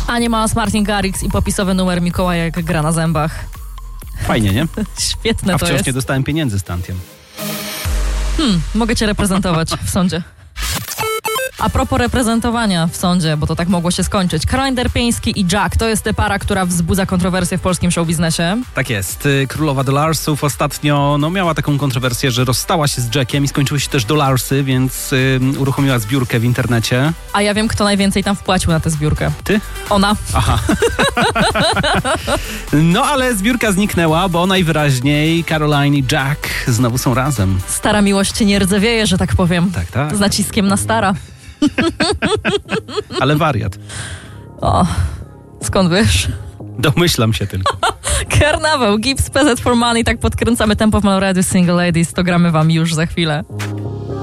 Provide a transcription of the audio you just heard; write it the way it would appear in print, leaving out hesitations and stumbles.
Animals, Martin Garrix i popisowy numer Mikołaja, jak gra na zębach. Fajnie, nie? Świetne to jest. A wciąż nie dostałem pieniędzy z Tantiem. Mogę cię reprezentować w sądzie. A propos reprezentowania w sądzie, bo to tak mogło się skończyć. Caroline Derpieński i Jack to jest para, która wzbudza kontrowersje w polskim showbiznesie. Tak jest. Królowa Dollarsów ostatnio miała taką kontrowersję, że rozstała się z Jackiem i skończyły się też Dollarsy, więc uruchomiła zbiórkę w internecie. A ja wiem, kto najwięcej tam wpłacił na tę zbiórkę. Ty? Ona. Aha. No ale zbiórka zniknęła, bo najwyraźniej Caroline i Jack znowu są razem. Stara miłość nie rdzewieje, że tak powiem. Tak. Z naciskiem na stara. Ale wariat. O, skąd wiesz? Domyślam się tylko. Karnawał, Gibbs, PZ for Money, tak podkręcamy tempo w Malradio Single Ladies, to gramy wam już za chwilę.